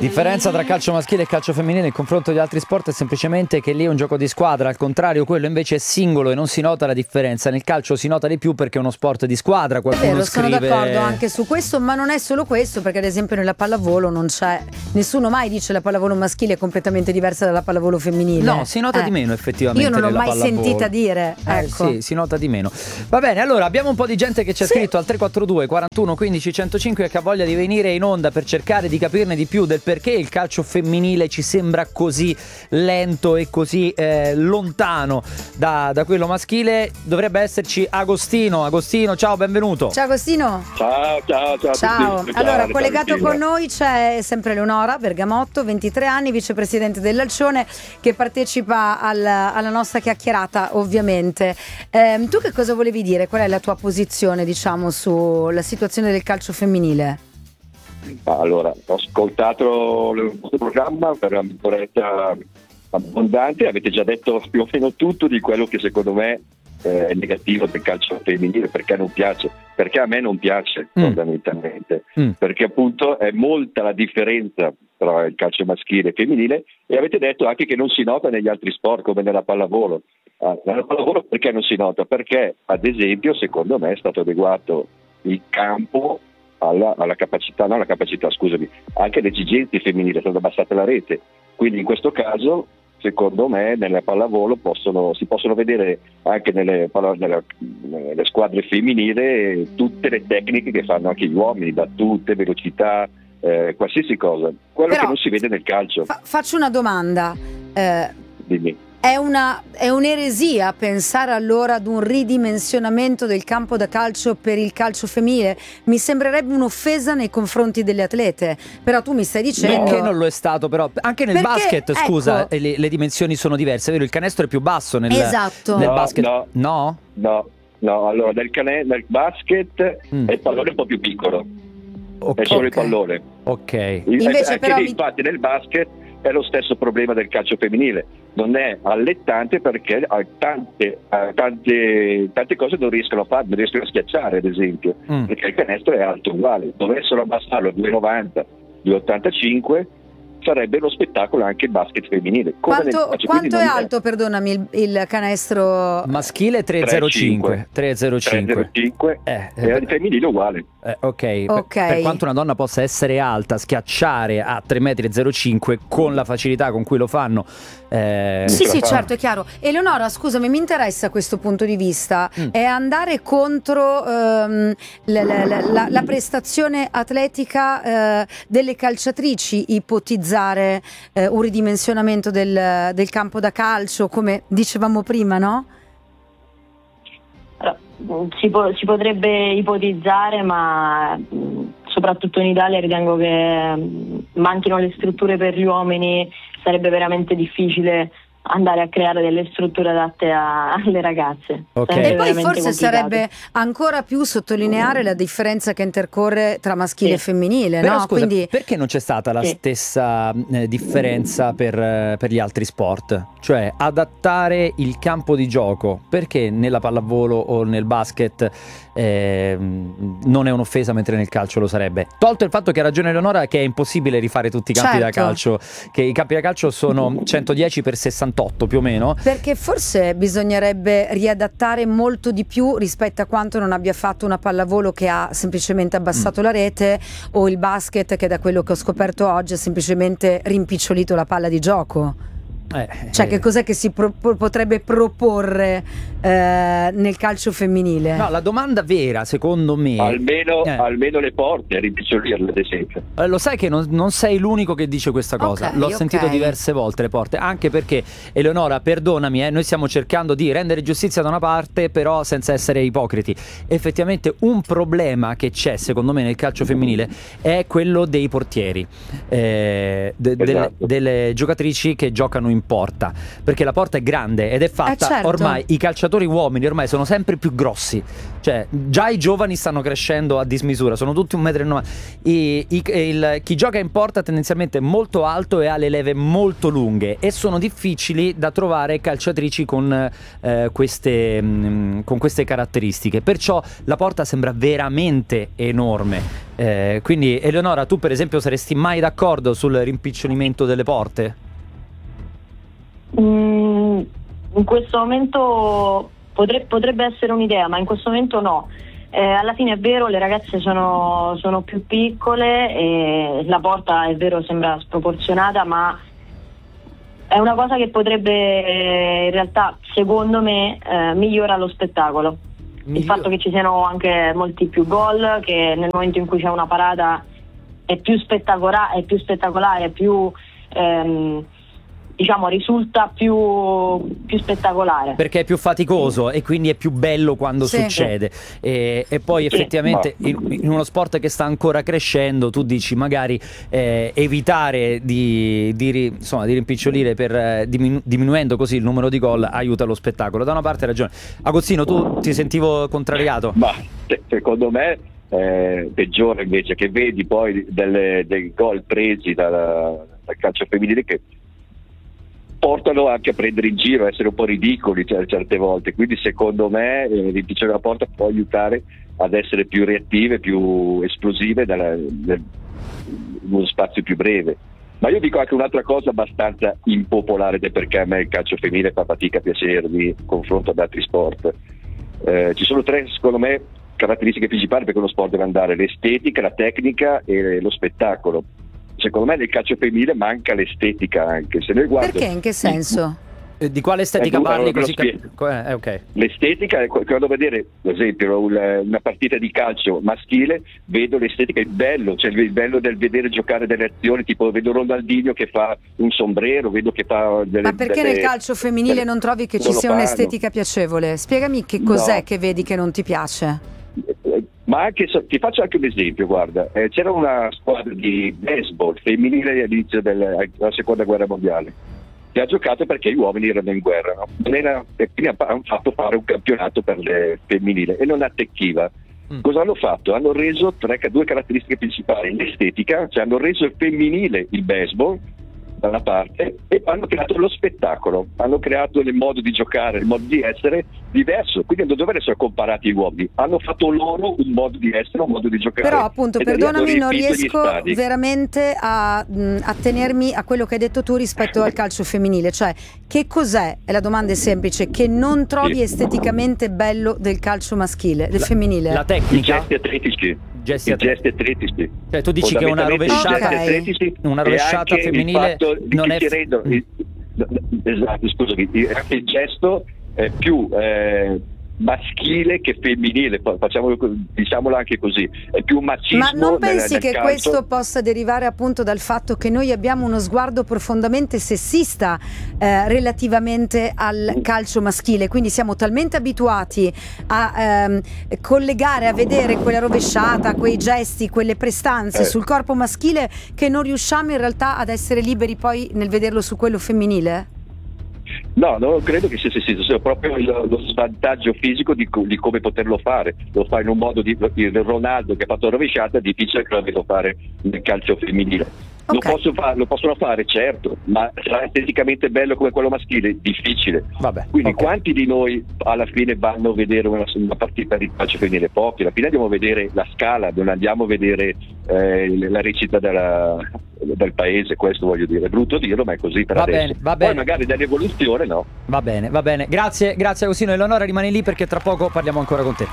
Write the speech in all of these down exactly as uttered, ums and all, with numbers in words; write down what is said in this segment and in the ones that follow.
Differenza tra calcio maschile e calcio femminile nel confronto di altri sport è semplicemente che lì è un gioco di squadra, al contrario quello invece è singolo e non si nota la differenza. Nel calcio si nota di più perché è uno sport di squadra. Qualcuno è vero, scrive... sono d'accordo anche su questo, ma non è solo questo, perché ad esempio nella pallavolo non c'è, nessuno mai dice la pallavolo maschile è completamente diversa dalla pallavolo femminile. No, si nota eh. di meno effettivamente. Io non l'ho nella mai pallavolo. sentita dire, ecco. Eh, sì, si nota di meno. Va bene, allora abbiamo un po' di gente che ci ha Sì. scritto al tre quattro due quarantuno quindici centocinque che ha voglia di venire in onda per cercare di capirne di più del perché il calcio femminile ci sembra così lento e così eh, lontano da, da quello maschile. Dovrebbe esserci Agostino. Agostino, ciao, benvenuto. Ciao Agostino. Ciao, ciao, ciao. Ciao. A tutti. Allora, Ciao, collegato Valentina. con noi c'è sempre Leonora Bergamotto, ventitré anni, vicepresidente dell'Alcione, che partecipa al, alla nostra chiacchierata, ovviamente. Ehm, tu che cosa volevi dire? Qual è la tua posizione, diciamo, sulla situazione del calcio femminile? Allora, ho ascoltato il vostro programma per una mezz'oretta abbondante, avete già detto più o meno tutto di quello che secondo me eh, è negativo del calcio femminile, perché non piace, perché a me non piace Mm. fondamentalmente, Mm. perché appunto è molta la differenza tra il calcio maschile e femminile, e avete detto anche che non si nota negli altri sport come nella pallavolo. Ah, nella pallavolo perché non si nota? Perché ad esempio secondo me è stato adeguato il campo alla, alla capacità, no alla capacità scusami, anche alle esigenze femminili, è stata abbassata la rete, quindi in questo caso secondo me nella pallavolo possono, si possono vedere anche nelle, nelle, nelle squadre femminili tutte le tecniche che fanno anche gli uomini, battute, velocità, eh, qualsiasi cosa, quello Però, che non si vede nel calcio. Fa- faccio una domanda. Eh, Dimmi. È una è un'eresia pensare allora ad un ridimensionamento del campo da calcio per il calcio femminile? Mi sembrerebbe un'offesa nei confronti delle atlete, però tu mi stai dicendo Perché non lo è stato, però anche nel Perché, basket, ecco- scusa, eh, le, le dimensioni sono diverse, è vero? Il canestro è più basso nel, Esatto. nel No, basket. no. No? No, no, allora nel, cane- nel basket Mm. è il pallone un po' più piccolo, Ok. è solo Ok. il pallone. Ok. Invece anche però lì, mi- infatti nel basket è lo stesso problema del calcio femminile, non è allettante perché ha tante, ha tante, tante cose non riescono a fare, non riescono a schiacciare ad esempio, Mm. perché il canestro è alto uguale, dovessero abbassarlo a due virgola novanta, due virgola ottantacinque sarebbe uno spettacolo anche il basket femminile. Come nel quanto, calcio, quanto è quindi non alto, perdonami, il, il canestro? Maschile tre virgola zero cinque. tre virgola zero tre virgola cinque. cinque Eh, e il femminile uguale. Eh, ok, Ok. Per, per quanto una donna possa essere alta, schiacciare a tre virgola zero cinque metri con la facilità con cui lo fanno, eh, Sì, sì, fa. certo, è chiaro. Eleonora, scusami, mi interessa questo punto di vista. Mm. È andare contro ehm, la, la- la- la- la prestazione atletica eh, delle calciatrici, ipotizzare eh, un ridimensionamento del, del campo da calcio, come dicevamo prima, no? Allora, Si, po- si potrebbe ipotizzare, ma mh, soprattutto in Italia ritengo che mh, manchino le strutture per gli uomini, sarebbe veramente difficile andare a creare delle strutture adatte a- alle ragazze. Ok. Sarebbe E poi veramente forse complicato. sarebbe ancora più sottolineare la differenza che intercorre tra maschile Sì. e femminile, Però no? scusa, Quindi perché non c'è stata la Sì. stessa eh, differenza per, eh, per gli altri sport? Cioè adattare il campo di gioco, perché nella pallavolo o nel basket eh, non è un'offesa mentre nel calcio lo sarebbe? Tolto il fatto che ha ragione Eleonora che è impossibile rifare tutti i campi da Certo. calcio, che i campi da calcio sono centodieci per sessantotto più o meno. perché forse bisognerebbe riadattare molto di più rispetto a quanto non abbia fatto una pallavolo che ha semplicemente abbassato Mm. la rete, o il basket che da quello che ho scoperto oggi ha semplicemente rimpicciolito la palla di gioco. Eh, Cioè eh. che cos'è che si pro- pro- potrebbe proporre eh, nel calcio femminile? No, la domanda vera secondo me Almeno, Eh. almeno le porte, rimpicciolirle ad esempio. Eh, lo sai che non, non sei l'unico che dice questa cosa. Ok, L'ho ok. sentito diverse volte le porte. Anche perché, Eleonora, perdonami, eh, noi stiamo cercando di rendere giustizia da una parte, però senza essere ipocriti. Effettivamente un problema che c'è secondo me nel calcio femminile è quello dei portieri, eh, de- delle- Esatto. delle giocatrici che giocano in porta, perché la porta è grande ed è fatta, Eh, certo. ormai i calciatori uomini ormai sono sempre più grossi, cioè già i giovani stanno crescendo a dismisura, sono tutti un metro e novanta. I, i, il, chi gioca in porta tendenzialmente è molto alto e ha le leve molto lunghe e sono difficili da trovare calciatrici con, eh, queste, mh, con queste caratteristiche, perciò la porta sembra veramente enorme. Eh, quindi Eleonora, tu per esempio saresti mai d'accordo sul rimpicciolimento delle porte? Mm, in questo momento potre- potrebbe essere un'idea, ma in questo momento no. Eh, alla fine è vero, le ragazze sono, sono più piccole e la porta è vero sembra sproporzionata, ma è una cosa che potrebbe eh, in realtà secondo me eh, migliora lo spettacolo. Miglior- Il fatto che ci siano anche molti più gol, che nel momento in cui c'è una parata è più spettacolare, è più spettacolare, è più ehm, diciamo risulta più, più spettacolare. Perché è più faticoso e quindi è più bello quando Sì. succede. E, e poi Sì. effettivamente in, in uno sport che sta ancora crescendo, tu dici magari eh, evitare di, di, ri- insomma, di rimpicciolire per eh, diminu- diminuendo così il numero di gol aiuta lo spettacolo. Da una parte hai ragione. Agozzino, tu ti sentivo contrariato? Ma se- secondo me eh, peggiore invece, che vedi poi delle, dei gol presi dal, dal calcio femminile che portano anche a prendere in giro, a essere un po' ridicoli cioè, certe volte, quindi secondo me eh, rimpicciolire la porta può aiutare ad essere più reattive, più esplosive dalla, nel, in uno spazio più breve. Ma io dico anche un'altra cosa abbastanza impopolare, ed è perché a me il calcio femminile fa fatica a piacermi in confronto ad altri sport. Eh, ci sono tre, secondo me, caratteristiche principali perché uno sport deve andare: l'estetica, la tecnica e lo spettacolo. Secondo me nel calcio femminile manca l'estetica anche. Se noi guardo, Perché? In che senso? Eh, di quale estetica Eh, parli? ve lo Così spiego. cap- eh, ok. L'estetica è qu- quando vedere, per esempio, un- una partita di calcio maschile, vedo l'estetica, il bello, cioè il bello del vedere giocare delle azioni, tipo vedo Ronaldinho che fa un sombrero, vedo che fa delle... Ma perché delle- nel calcio femminile delle- non trovi che ci non lo sia fanno. un'estetica piacevole? Spiegami che cos'è No. che vedi che non ti piace. Eh, Ma anche, so- ti faccio anche un esempio, guarda, eh, c'era una squadra di baseball femminile all'inizio della della seconda guerra mondiale che ha giocato perché gli uomini erano in guerra, no? Non era, e quindi ha- hanno fatto fare un campionato per le femminile e non attecchiva. Mm. Cosa hanno fatto? Hanno reso tre, due caratteristiche principali: l'estetica, cioè hanno reso il femminile il baseball da una parte e hanno creato lo spettacolo, hanno creato il modo di giocare, il modo di essere diverso, quindi non dovrebbero essere comparati agli uomini, hanno fatto loro un modo di essere, un modo di giocare. Però appunto, e da lì hanno perdonami, non riempito gli riesco stadi. veramente a, mh, a tenermi a quello che hai detto tu rispetto al calcio femminile. Cioè, che cos'è? E la domanda è semplice: che non trovi Sì. esteticamente bello del calcio maschile, del La- femminile? La I tecnica? gesti atletici, Gesti i atletici. gesti atletici. Cioè tu dici che una Fondamentalmente i rovesciata, gesti atletici una e rovesciata anche il femminile fatto di non chi è si rendono- il- esatto, scusami, il- anche il gesto è più eh, maschile che femminile, fa- facciamolo, co- diciamolo anche così, è più machismo. Ma non nel- pensi nel che calcio. questo possa derivare appunto dal fatto che noi abbiamo uno sguardo profondamente sessista eh, relativamente al calcio maschile, quindi siamo talmente abituati a ehm, collegare, a vedere quella rovesciata, quei gesti, quelle prestanze Eh. sul corpo maschile, che non riusciamo in realtà ad essere liberi poi nel vederlo su quello femminile? No, non credo che sia sessista, sia proprio il- lo svantaggio fisico di, co- di come poterlo fare. Lo fa in un modo di il Ronaldo che ha fatto la rovesciata, è difficile che lo vedo fare nel calcio femminile. Lo, Ok. posso fa- lo possono fare, certo, ma sarà esteticamente bello come quello maschile? Difficile. Vabbè, Quindi ok. quanti di noi alla fine vanno a vedere una, una partita di calcio femminile? Pochi. Alla fine andiamo a vedere la scala, non andiamo a vedere eh, la recita della, del paese, questo voglio dire. È brutto dirlo, ma è così per Va adesso. bene, va Poi bene. magari dall'evoluzione no. Va bene, va bene. Grazie, grazie Agostino. Eleonora, rimani lì perché tra poco parliamo ancora con te.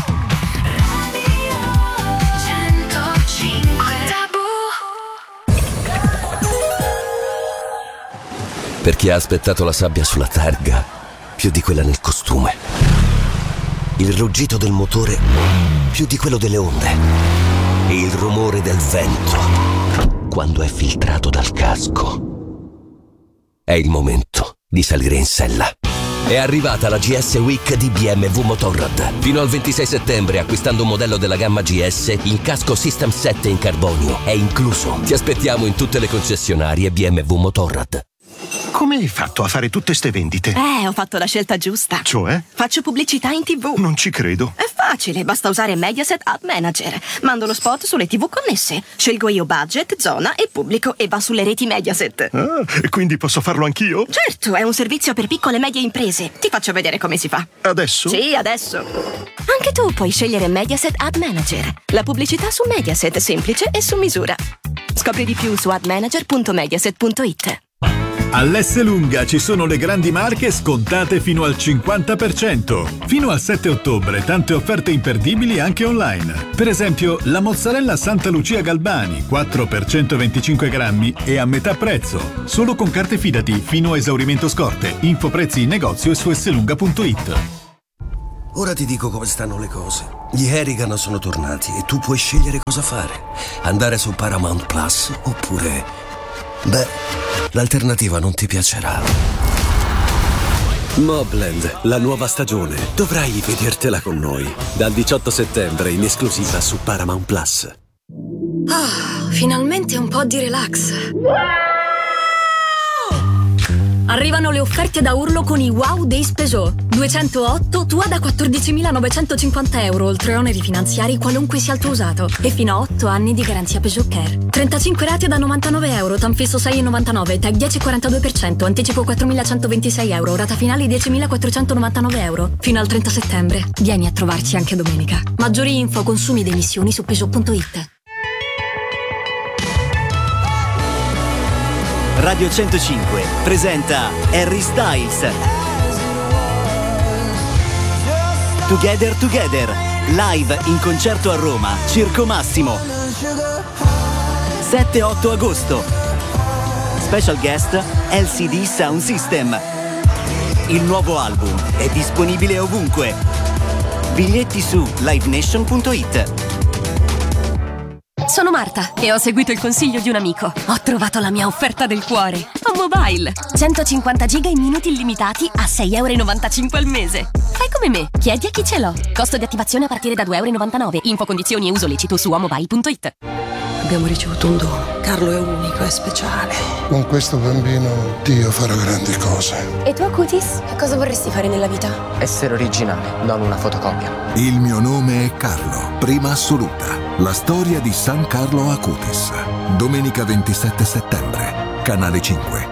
Per chi ha aspettato la sabbia sulla targa più di quella nel costume, il ruggito del motore più di quello delle onde e il rumore del vento quando è filtrato dal casco. È il momento di salire in sella. È arrivata la G S Week di B M W Motorrad. Fino al ventisei settembre, acquistando un modello della gamma G S, il casco System sette in carbonio è incluso. Ti aspettiamo in tutte le concessionarie B M W Motorrad. Come hai fatto a fare tutte ste vendite? Eh, ho fatto la scelta giusta. Cioè? Faccio pubblicità in tivù. Non ci credo. È facile, basta usare Mediaset Ad Manager. Mando lo spot sulle tivù connesse. Scelgo io budget, zona e pubblico e va sulle reti Mediaset. Ah, e quindi posso farlo anch'io? Certo, è un servizio per piccole e medie imprese. Ti faccio vedere come si fa. Adesso? Sì, adesso. Anche tu puoi scegliere Mediaset Ad Manager. La pubblicità su Mediaset, semplice e su misura. Scopri di più su admanager punto mediaset punto it. All'Esselunga ci sono le grandi marche scontate fino al cinquanta per cento. Fino al sette ottobre tante offerte imperdibili anche online. Per esempio la mozzarella Santa Lucia Galbani quattro per centoventicinque grammi e a metà prezzo. Solo con carte Fidati fino a esaurimento scorte. Info prezzi in negozio e su esselunga punto it. Ora ti dico come stanno le cose. Gli Harrigan sono tornati e tu puoi scegliere cosa fare. Andare su Paramount Plus oppure... Beh, l'alternativa non ti piacerà. Mobland, la nuova stagione. Dovrai vedertela con noi. Dal diciotto settembre in esclusiva su Paramount Plus. Ah, finalmente un po' di relax. Arrivano le offerte da urlo con i Wow Days Peugeot. duecentootto Tua da quattordicimilanovantocinquanta euro, oltre oneri finanziari qualunque sia il tuo usato. E fino a otto anni di garanzia Peugeot Care. trentacinque rate da novantanove euro, tanfisso sei virgola novantanove, tag dieci virgola quarantadue per cento, anticipo quattromilacentoventisei euro, rata finale diecimilaquattrocentonovantanove euro. Fino al trenta settembre. Vieni a trovarci anche domenica. Maggiori info, consumi ed emissioni su Peugeot punto it. Radio centocinque presenta Harry Styles. Together Together, live in concerto a Roma, Circo Massimo. sette otto agosto. Special guest L C D Sound System. Il nuovo album è disponibile ovunque. Biglietti su live nation punto it. Sono Marta e ho seguito il consiglio di un amico. Ho trovato la mia offerta del cuore. A Mobile. centocinquanta giga in minuti illimitati a sei virgola novantacinque euro al mese. Fai come me, chiedi a chi ce l'ho. Costo di attivazione a partire da due virgola novantanove euro. Info, condizioni e uso lecito su amobile punto it. Abbiamo ricevuto un dono. Carlo è unico, è speciale. Con questo bambino Dio farà grandi cose. E tu, Acutis? Che cosa vorresti fare nella vita? Essere originale, non una fotocopia. Il mio nome è Carlo, prima assoluta. La storia di San Carlo Acutis. Domenica ventisette settembre, Canale cinque.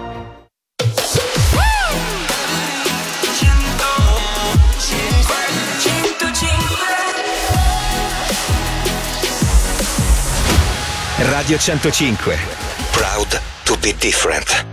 Radio centocinque. Proud to be different.